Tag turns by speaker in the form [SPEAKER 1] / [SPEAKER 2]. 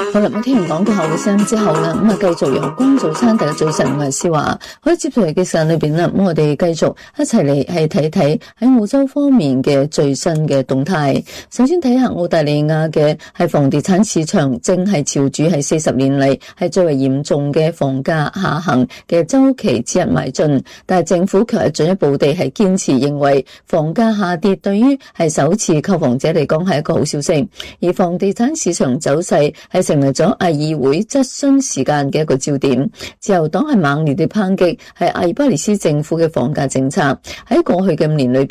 [SPEAKER 1] 好啦，我聽完講句後嘅聲之後啦，咁啊繼續陽光早餐第一早晨，我係思華，可以接住嚟嘅時間裏邊啦，咁我哋繼續一齊嚟係睇睇喺澳洲方面嘅最新嘅動態。首先睇下澳大利亞嘅係房地產市場正係朝住係40年嚟係最為嚴重嘅房價下行嘅周期之一邁進，但係政府卻係進一步地係堅持認為房價下跌對於係首次購房者嚟講係一個好消息，而房地產市場走勢係成為咗議會質詢時間嘅一個焦點。自由黨係猛烈地抨擊係阿爾巴尼斯政府嘅房價政策喺過去嘅5年裏邊